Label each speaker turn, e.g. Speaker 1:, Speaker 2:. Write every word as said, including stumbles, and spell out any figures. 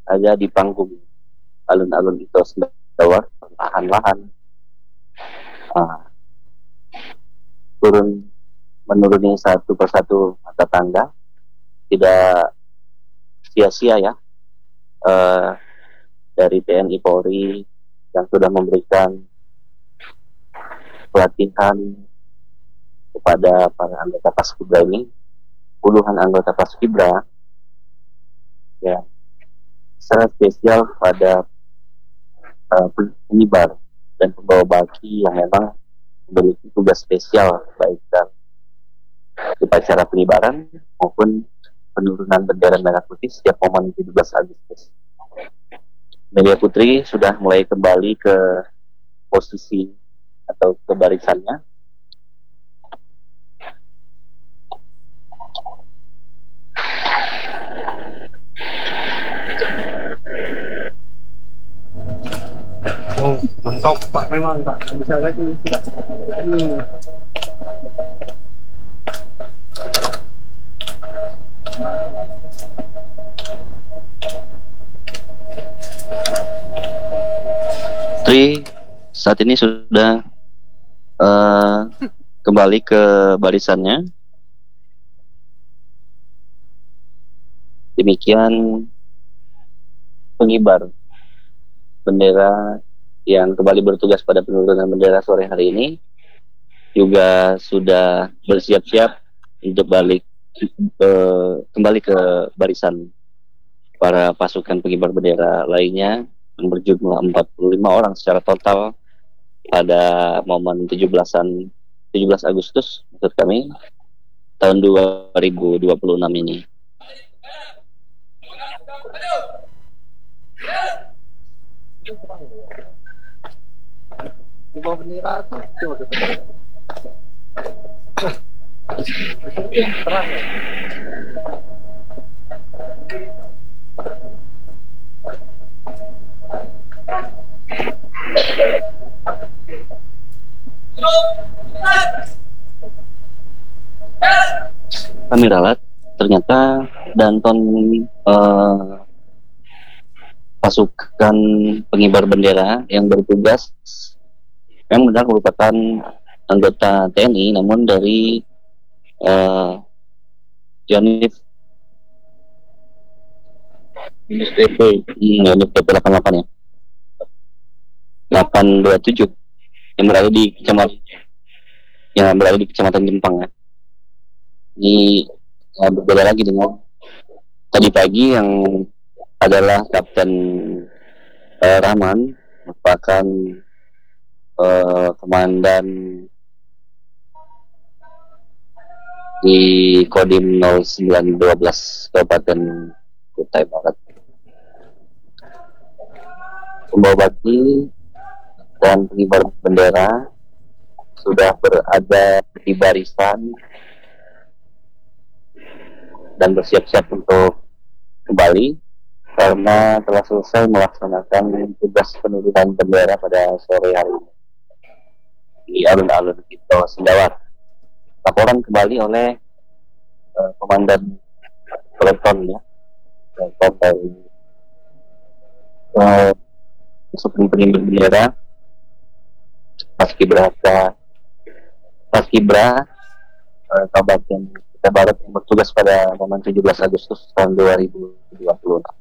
Speaker 1: ada di panggung alun-alun itu Sendawar, lahan-lahan uh, turun menuruni satu persatu mata tangga, tidak sia-sia ya, uh, dari T N I Polri yang sudah memberikan pelatihan kepada para anggota Paskibra ini, puluhan anggota Paskibra ya, secara spesial pada uh, pengibar dan pembawa baki yang memang memiliki tugas spesial baik dan upacara pengibaran maupun penurunan bendera merah putih setiap momen tujuh belas Agustus. Media Putri sudah mulai kembali ke posisi atau ke barisannya.
Speaker 2: Oh, mantap Pak, memang Pak. Bisa lagi tidak. Hmm.
Speaker 1: Tri saat ini sudah uh, kembali ke barisannya. Demikian pengibar bendera yang kembali bertugas pada penurunan bendera sore hari ini juga sudah bersiap-siap untuk balik uh, kembali ke barisan para pasukan pengibar bendera lainnya yang berjumlah empat puluh lima orang secara total pada momen tujuh belasan tujuh belas Agustus maksud kami tahun dua ribu dua puluh enam ini.
Speaker 2: Coba bendera tuh, coba terang.
Speaker 1: Kami ralat ternyata Danton uh, pasukan pengibar bendera yang bertugas yang benar merupakan anggota T N I namun dari uh, Unit Unit T P Unit T P delapan puluh delapan ya delapan dua tujuh yang berada di kecamatan yang berada di kecamatan Jempang ya. Ini uh, berbeda lagi dengan tadi pagi yang adalah Kapten uh, Rahman, merupakan uh, komandan di Kodim nol sembilan satu dua Kabupaten Kutai Barat. Pembawa baki dan pengibar bendera sudah berada di barisan dan bersiap-siap untuk kembali karena telah selesai melaksanakan tugas penurunan bendera pada sore hari ini di alun-alun Kito Sendawar. Laporan kembali oleh uh, Komandan Peleton ya, Peleton dari uh, Supreme Pengibar Bendera Paskibra Paskibra uh, Kabupaten Kutai Barat yang bertugas pada momen tujuh belas Agustus tahun dua ribu dua puluh enam.